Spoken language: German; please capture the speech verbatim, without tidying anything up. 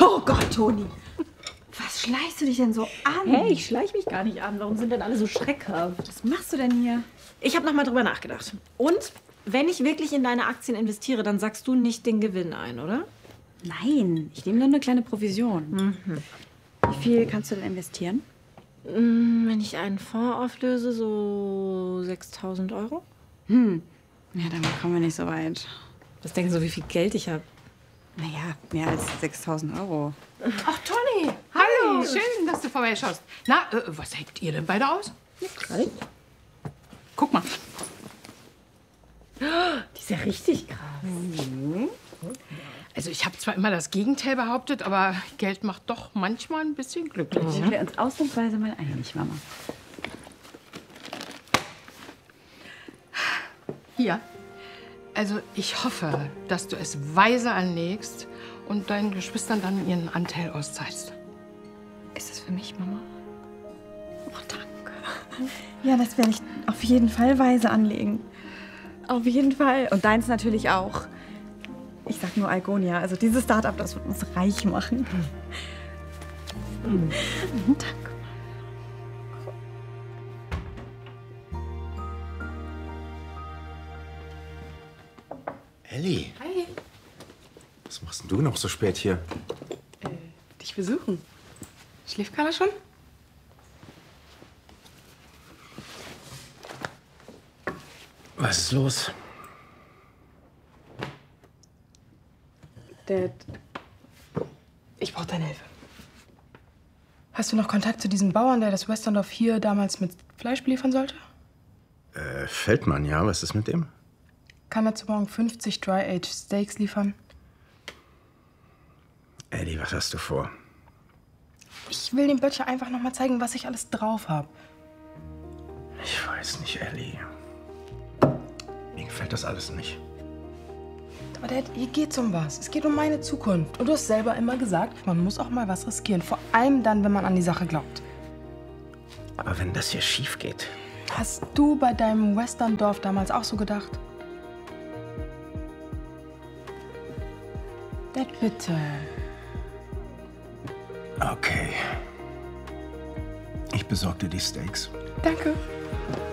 Oh Gott, Toni. Was schleichst du dich denn so an? Hey, ich schleich mich gar nicht an. Warum sind denn alle so schreckhaft? Was machst du denn hier? Ich habe noch mal drüber nachgedacht. Und wenn ich wirklich in deine Aktien investiere, dann sagst du nicht den Gewinn ein, oder? Nein, ich nehme nur eine kleine Provision. Mhm. Wie viel kannst du denn investieren? Wenn ich einen Fonds auflöse, so sechstausend Euro. Hm, ja, damit kommen wir nicht so weit. Was denken Sie, wie viel Geld ich habe? Naja, mehr als sechstausend Euro. Ach, Toni! Hallo! Schön, dass du vorbeischaust. Na, äh, was hängt ihr denn beide aus? Kalt. Guck mal. Die ist ja richtig krass. Also ich habe zwar immer das Gegenteil behauptet, aber Geld macht doch manchmal ein bisschen glücklich. Sind wir uns ausnahmsweise mal einig, Mama? Hier. Also ich hoffe, dass du es weise anlegst und deinen Geschwistern dann ihren Anteil auszahlst. Ist das für mich, Mama? Oh, danke. Ja, das werde ich auf jeden Fall weise anlegen. Auf jeden Fall. Und deins natürlich auch. Ich sag nur Algonia. Also dieses Start-up, das wird uns reich machen. Mhm. Danke. Elli. Hi. Was machst denn du noch so spät hier? Äh, dich besuchen. Schläft Carla schon? Was ist los? Dad, ich brauche deine Hilfe. Hast du noch Kontakt zu diesem Bauern, der das Westerndorf hier damals mit Fleisch beliefern sollte? Äh, Feldmann, ja? Was ist mit dem? Kann er zu morgen fünfzig Dry-Aged Steaks liefern? Elli, was hast du vor? Ich will dem Böttcher einfach noch mal zeigen, was ich alles drauf habe. Ich weiß nicht, Elli. Mir gefällt das alles nicht. Aber Dad, hier geht's um was. Es geht um meine Zukunft. Und du hast selber immer gesagt, man muss auch mal was riskieren. Vor allem dann, wenn man an die Sache glaubt. Aber wenn das hier schief geht. Hast du bei deinem Westerndorf damals auch so gedacht? Dad, bitte. Okay. Ich besorge dir die Steaks. Danke.